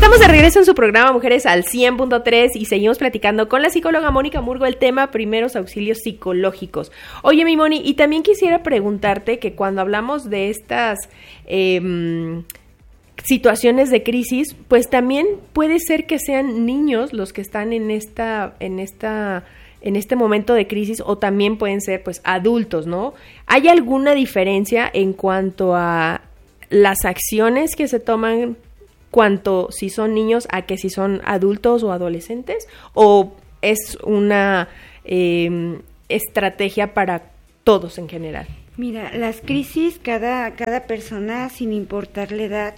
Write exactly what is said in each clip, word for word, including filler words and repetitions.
Estamos de regreso en su programa Mujeres al cien punto tres y seguimos platicando con la psicóloga Mónica Murgo el tema primeros auxilios psicológicos. Oye, mi Moni, y también quisiera preguntarte que cuando hablamos de estas eh, situaciones de crisis, pues también puede ser que sean niños los que están en esta, en esta, en este momento de crisis, o también pueden ser pues adultos, ¿no? ¿Hay alguna diferencia en cuanto a las acciones que se toman cuanto si son niños a que si son adultos o adolescentes, o es una eh, estrategia para todos en general? Mira, las crisis, cada, cada persona, sin importar la edad,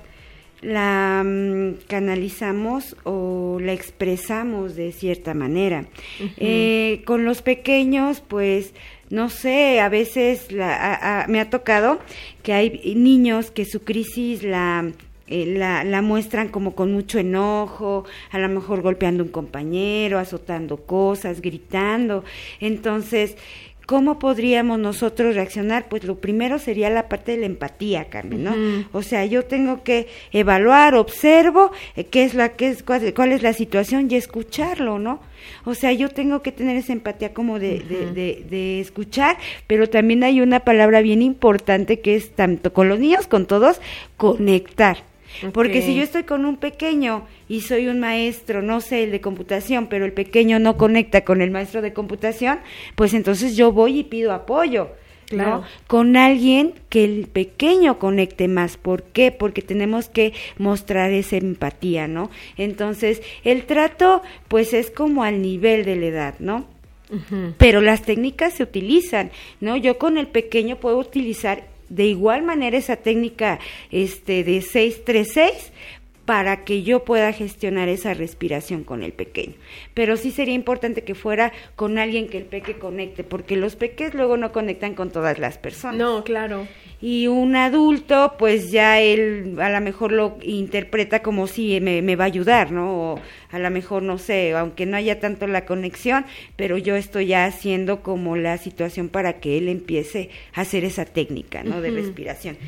la um, canalizamos o la expresamos de cierta manera. Uh-huh. Eh, con los pequeños, pues, no sé, a veces la, a, a, me ha tocado que hay niños que su crisis la... Eh, la, la muestran como con mucho enojo, a lo mejor golpeando a un compañero, azotando cosas, gritando. Entonces, ¿cómo podríamos nosotros reaccionar? Pues lo primero sería la parte de la empatía, Carmen, ¿no? Uh-huh. O sea, yo tengo que evaluar, observo eh, qué es la, qué es, cuál, cuál es la situación y escucharlo, ¿no? O sea, yo tengo que tener esa empatía como de, uh-huh. de, de, de escuchar, pero también hay una palabra bien importante que es tanto con los niños, con todos, conectar. Okay. Porque si yo estoy con un pequeño y soy un maestro, no sé, el de computación, pero el pequeño no conecta con el maestro de computación, pues entonces yo voy y pido apoyo, claro, ¿no? Con alguien que el pequeño conecte más. ¿Por qué? Porque tenemos que mostrar esa empatía, ¿no? Entonces, el trato, pues es como al nivel de la edad, ¿no? Uh-huh. Pero las técnicas se utilizan, ¿no? Yo con el pequeño puedo utilizar de igual manera esa técnica este de seis tres seis para que yo pueda gestionar esa respiración con el pequeño. Pero sí sería importante que fuera con alguien que el peque conecte, porque los peques luego no conectan con todas las personas. No, claro. Y un adulto, pues ya él a lo mejor lo interpreta como si me, me va a ayudar, ¿no? O a lo mejor, no sé, aunque no haya tanto la conexión, pero yo estoy ya haciendo como la situación para que él empiece a hacer esa técnica, ¿no? Uh-huh. De respiración.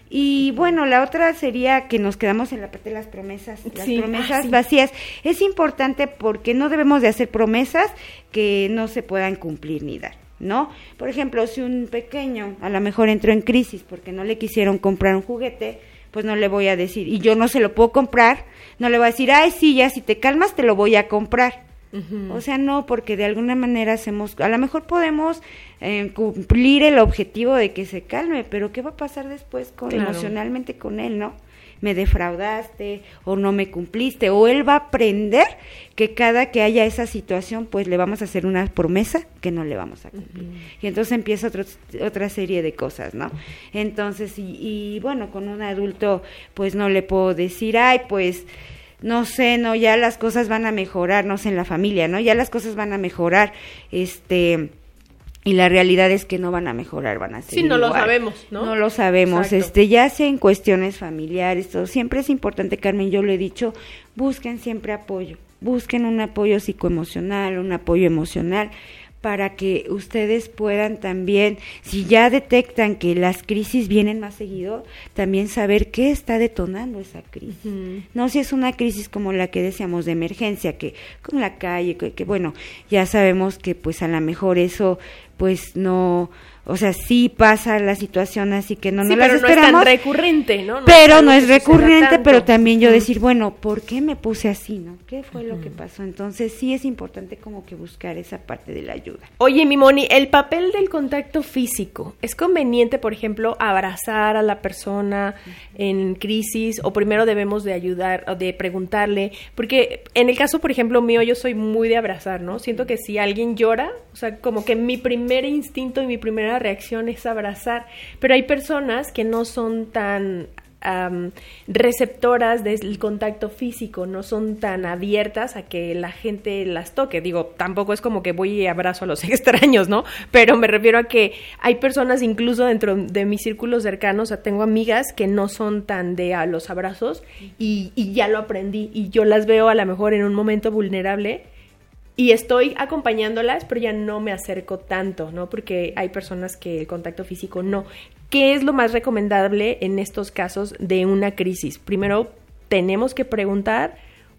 Y bueno, la otra sería que nos quedamos en la parte de las promesas, las sí, promesas ah, sí. vacías. Es importante porque no debemos de hacer promesas que no se puedan cumplir ni dar, ¿no? Por ejemplo, si un pequeño a lo mejor entró en crisis porque no le quisieron comprar un juguete, pues no le voy a decir, y yo no se lo puedo comprar, no le voy a decir, ay, sí, ya si te calmas te lo voy a comprar. Uh-huh. O sea, no, porque de alguna manera hacemos, a lo mejor podemos eh, cumplir el objetivo de que se calme, pero ¿qué va a pasar después con claro. emocionalmente con él, no? Me defraudaste o no me cumpliste, o él va a aprender que cada que haya esa situación, pues le vamos a hacer una promesa que no le vamos a cumplir. Uh-huh. Y entonces empieza otro, otra serie de cosas, ¿no? Entonces, y, y bueno, con un adulto, pues no le puedo decir, ay, pues no sé, no, ya las cosas van a mejorar, no sé, en la familia, ¿no? Ya las cosas van a mejorar, este, y la realidad es que no van a mejorar, van a ser sí, no igual. lo sabemos, ¿no? No lo sabemos, Exacto. este, ya sea en cuestiones familiares, todo, siempre es importante, Carmen, yo lo he dicho, busquen siempre apoyo, busquen un apoyo psicoemocional, un apoyo emocional, para que ustedes puedan también, si ya detectan que las crisis vienen más seguido, también saber qué está detonando esa crisis. Uh-huh. No si es una crisis como la que decíamos de emergencia, que con la calle, que, que bueno, ya sabemos que pues a lo mejor eso pues no, o sea, sí pasa la situación así que no nos sí, las esperamos. pero no es tan recurrente, ¿no? no pero es no es recurrente, pero también yo uh-huh. decir, bueno, ¿por qué me puse así, no? ¿Qué fue uh-huh. lo que pasó? Entonces sí es importante como que buscar esa parte de la ayuda. Oye, mi Moni, el papel del contacto físico, ¿es conveniente, por ejemplo, abrazar a la persona uh-huh. en crisis, o primero debemos de ayudar, o de preguntarle? Porque en el caso, por ejemplo, mío, yo soy muy de abrazar, ¿no? Siento que si alguien llora, o sea, como que mi primer instinto y mi primera reacción es abrazar, pero hay personas que no son tan um, receptoras del contacto físico, no son tan abiertas a que la gente las toque. Digo, tampoco es como que voy y abrazo a los extraños, ¿no? Pero me refiero a que hay personas incluso dentro de mis círculos cercanos, o sea, tengo amigas que no son tan de a los abrazos y, y ya lo aprendí, y yo las veo a lo mejor en un momento vulnerable y estoy acompañándolas, pero ya no me acerco tanto, ¿no? Porque hay personas que el contacto físico no. ¿Qué es lo más recomendable en estos casos de una crisis? Primero, tenemos que preguntar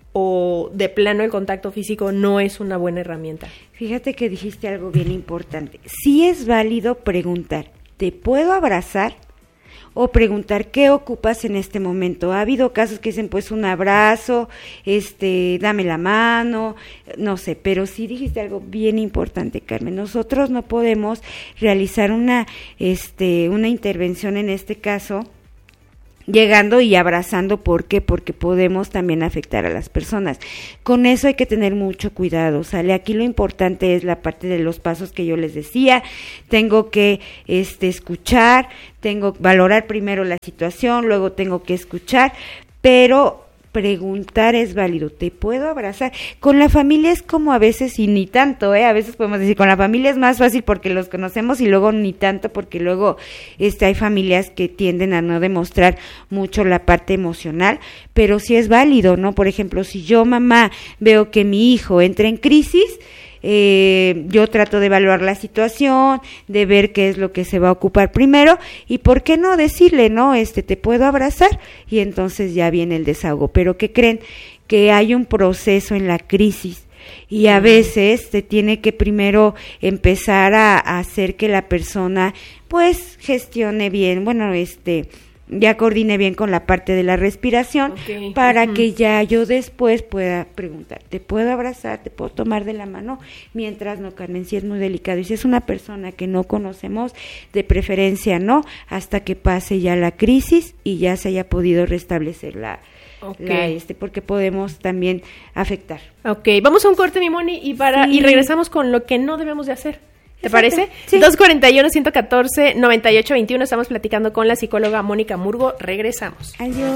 o de plano el contacto físico no es una buena herramienta? Fíjate que dijiste algo bien importante. Sí es válido preguntar, ¿te puedo abrazar? O preguntar, ¿qué ocupas en este momento? Ha habido casos que dicen, pues un abrazo, este, dame la mano, no sé, pero sí dijiste algo bien importante, Carmen. Nosotros no podemos realizar una, este, una intervención en este caso llegando y abrazando. ¿Por qué? Porque podemos también afectar a las personas. Con eso hay que tener mucho cuidado, ¿sale? Aquí lo importante es la parte de los pasos que yo les decía. Tengo que este, escuchar, tengo que valorar primero la situación, luego tengo que escuchar, pero preguntar es válido. ¿Te puedo abrazar? Con la familia es como a veces, y ni tanto, ¿eh? A veces podemos decir, con la familia es más fácil porque los conocemos, y luego ni tanto porque luego este, hay familias que tienden a no demostrar mucho la parte emocional, pero sí es válido, ¿no? Por ejemplo, si yo, mamá, veo que mi hijo entra en crisis, Eh, yo trato de evaluar la situación, de ver qué es lo que se va a ocupar primero, y por qué no decirle, no, este, te puedo abrazar, y entonces ya viene el desahogo. Pero ¿qué creen? Que hay un proceso en la crisis, y a veces se tiene que primero empezar a, a hacer que la persona pues gestione bien, bueno, este ya coordine bien con la parte de la respiración, okay, para uh-huh. que ya yo después pueda preguntar, ¿te puedo abrazar? ¿Te puedo tomar de la mano? Mientras no, Carmen, si es muy delicado, y si es una persona que no conocemos, de preferencia no, hasta que pase ya la crisis y ya se haya podido restablecer la, okay. la este, porque podemos también afectar. Ok, vamos a un corte, mi Moni, y, para, sí. y regresamos con lo que no debemos de hacer. ¿Te Exacto. parece? Sí. dos cuarenta y uno, ciento catorce, noventa y ocho veintiuno. Estamos platicando con la psicóloga Mónica Murgo. Regresamos. Adiós.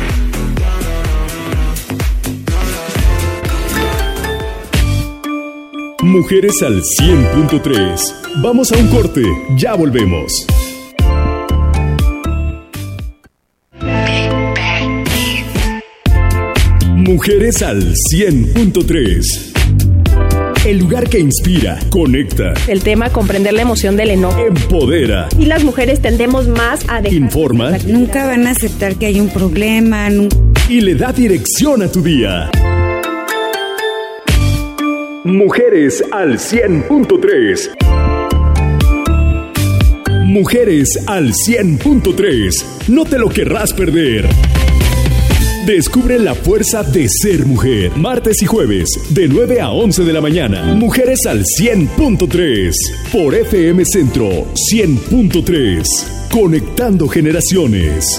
Mujeres al cien punto tres. Vamos a un corte. Ya volvemos. Mujeres al cien punto tres. El lugar que inspira, conecta. El tema, comprender la emoción del enojo. Empodera. Y las mujeres tendemos más a dejar... Informa. Nunca van a aceptar que hay un problema. Nunca... Y le da dirección a tu día. Mujeres al cien punto tres. Mujeres al cien punto tres. No te lo querrás perder. Descubre la fuerza de ser mujer. Martes y jueves, de nueve a once de la mañana. Mujeres al cien punto tres. Por F M Centro cien punto tres. Conectando generaciones.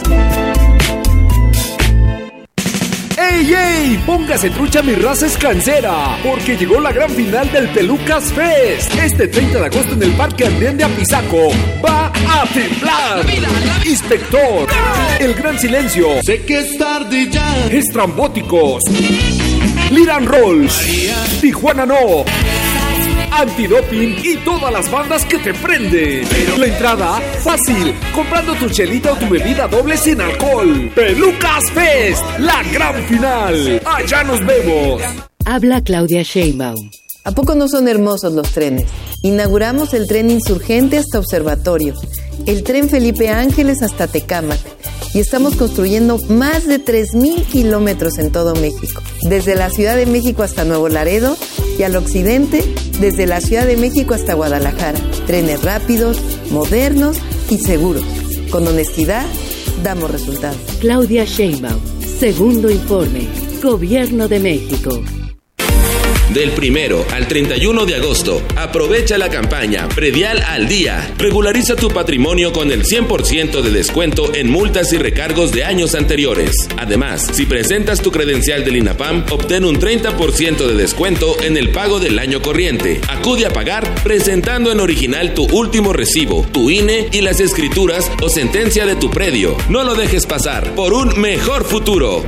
¡Ey, ey! Póngase trucha, mi raza es cancera, porque llegó la gran final del Pelucas Fest. Este treinta de agosto en el Parque Andén de Apizaco va a temblar. Inspector, El Gran Silencio, Sé que es tarde ya, Estrambóticos, Liran Rolls, Tijuana No, Antidoping y todas las bandas que te prenden. La entrada, fácil, comprando tu chelita o tu bebida doble sin alcohol. Pelucas Fest, la gran final. Allá nos vemos. Habla Claudia Sheinbaum. ¿A poco no son hermosos los trenes? Inauguramos el tren Insurgente hasta Observatorio, el tren Felipe Ángeles hasta Tecámac, y estamos construyendo más de tres mil kilómetros en todo México, desde la Ciudad de México hasta Nuevo Laredo, y al occidente, desde la Ciudad de México hasta Guadalajara. Trenes rápidos, modernos y seguros. Con honestidad, damos resultados. Claudia Sheinbaum, segundo informe, Gobierno de México. Del primero al treinta y uno de agosto, aprovecha la campaña Predial al Día. Regulariza tu patrimonio con el cien por ciento de descuento en multas y recargos de años anteriores. Además, si presentas tu credencial del INAPAM, obtén un treinta por ciento de descuento en el pago del año corriente. Acude a pagar presentando en original tu último recibo, tu I N E y las escrituras o sentencia de tu predio. No lo dejes pasar por un mejor futuro.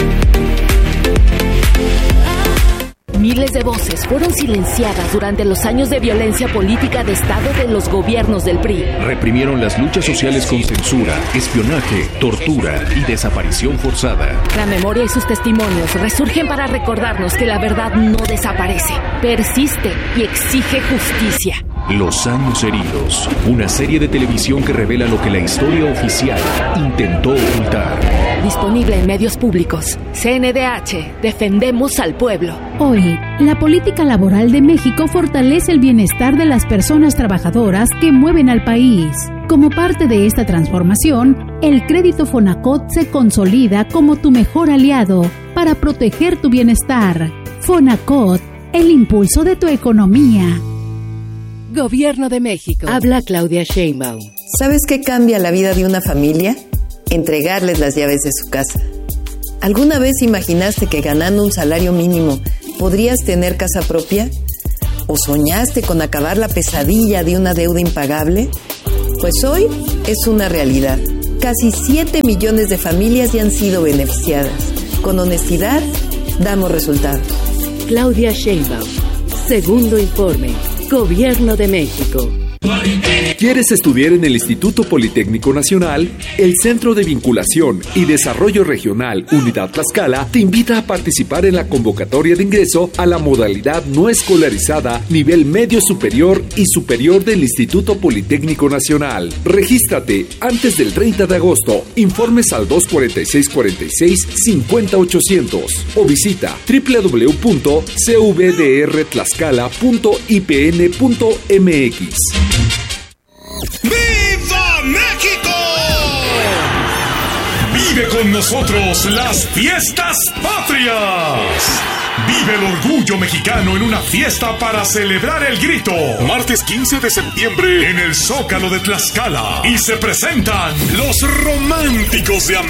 Miles de voces fueron silenciadas durante los años de violencia política de Estado de los gobiernos del P R I. Reprimieron las luchas sociales con censura, espionaje, tortura y desaparición forzada. La memoria y sus testimonios resurgen para recordarnos que la verdad no desaparece, persiste y exige justicia. Los años heridos, una serie de televisión que revela lo que la historia oficial intentó ocultar. Disponible en medios públicos. C N D H, defendemos al pueblo. Hoy, la política laboral de México fortalece el bienestar de las personas trabajadoras que mueven al país. Como parte de esta transformación, el crédito Fonacot se consolida como tu mejor aliado para proteger tu bienestar. Fonacot, el impulso de tu economía. Gobierno de México. Habla Claudia Sheinbaum. ¿Sabes qué cambia la vida de una familia? Entregarles las llaves de su casa. ¿Alguna vez imaginaste que ganando un salario mínimo podrías tener casa propia? ¿O soñaste con acabar la pesadilla de una deuda impagable? Pues hoy es una realidad. Casi siete millones de familias ya han sido beneficiadas. Con honestidad, damos resultados. Claudia Sheinbaum. Segundo informe. Gobierno de México. ¿Quieres estudiar en el Instituto Politécnico Nacional? El Centro de Vinculación y Desarrollo Regional Unidad Tlaxcala te invita a participar en la convocatoria de ingreso a la modalidad no escolarizada nivel medio superior y superior del Instituto Politécnico Nacional. Regístrate antes del treinta de agosto. Informes al dos cuatro seis cuatro seis cinco cero ocho cero cero o visita doble u doble u doble u punto c v d r tlaxcala punto i p n punto m x. ¡Viva México! Vive con nosotros las fiestas patrias. Vive el orgullo mexicano en una fiesta para celebrar el grito. Martes quince de septiembre en el Zócalo de Tlaxcala. Y se presentan los románticos de América.